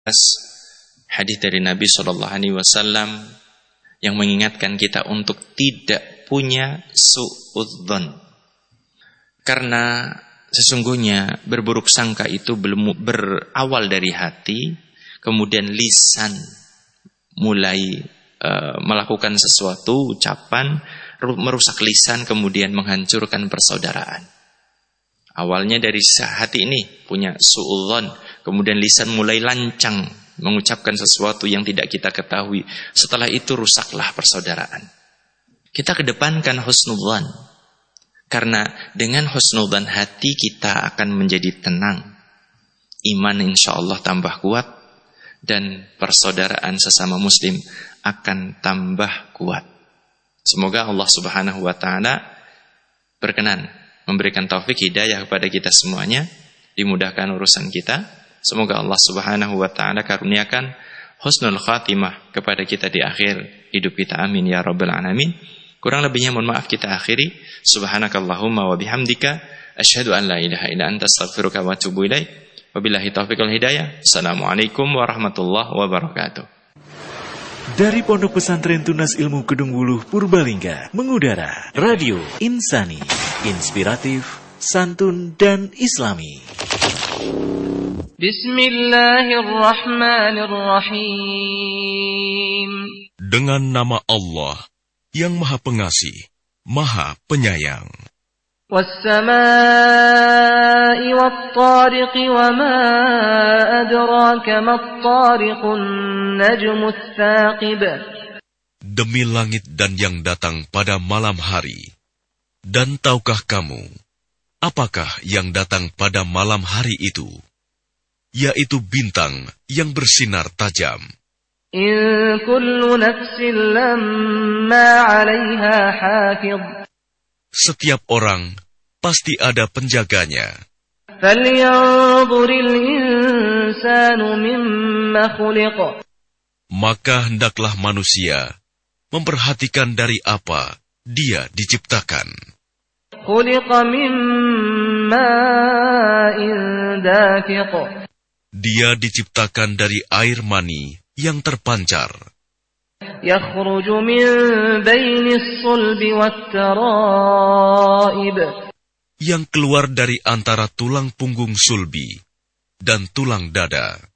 hadis dari Nabi SAW yang mengingatkan kita untuk tidak punya su'udzon. Karena sesungguhnya berburuk sangka itu belum berawal dari hati, kemudian lisan mulai melakukan sesuatu ucapan merusak lisan, kemudian menghancurkan persaudaraan. Awalnya dari hati ini punya su'udzon, kemudian lisan mulai lancang mengucapkan sesuatu yang tidak kita ketahui. Setelah itu rusaklah persaudaraan. Kita kedepankan husnudzan, karena dengan husnudzan hati kita akan menjadi tenang, iman insyaallah tambah kuat, dan persaudaraan sesama muslim akan tambah kuat. Semoga Allah Subhanahu wa taala berkenan memberikan taufik hidayah kepada kita semuanya, dimudahkan urusan kita. Semoga Allah Subhanahu wa taala karuniakan husnul khatimah kepada kita di akhir hidup kita. Amin ya rabbal alamin. Kurang lebihnya mohon maaf kita akhiri. Subhanakallahumma wa bihamdika asyhadu an la ilaha illa anta astaghfiruka wa atubu ilaik. Wabillahi taufiq wal hidayah. Assalamualaikum warahmatullahi wabarakatuh. Dari Pondok Pesantren Tunas Ilmu Kedung Wuluh Purbalingga mengudara Radio Insani, inspiratif, santun dan islami. Bismillahirrahmanirrahim. Dengan nama Allah yang Maha Pengasih, Maha Penyayang. وَالسَّمَاءِ وَالطَّارِقِ وَمَا أَدْرَاكَ مَا الطَّارِقُ النَّجْمُ الثَّاقِبُ. Demi langit dan yang datang pada malam hari. Dan tahukah kamu, apakah yang datang pada malam hari itu? Yaitu bintang yang bersinar tajam. إِن كُلُّ نَفْسٍ لَمَّا عَلَيْهَا حَافِظٌ. Setiap orang pasti ada penjaganya. فَلْيَنظُرِ الْإِنسَانُ مِمَّا خُلِقَ. Maka hendaklah manusia memperhatikan dari apa dia diciptakan. خُلِقَ مِن مَّاءٍ دَافِقٍ. Dia diciptakan dari air mani yang terpancar. يخرج من بين الصلب والترائب. Yang keluar dari antara tulang punggung sulbi dan tulang dada.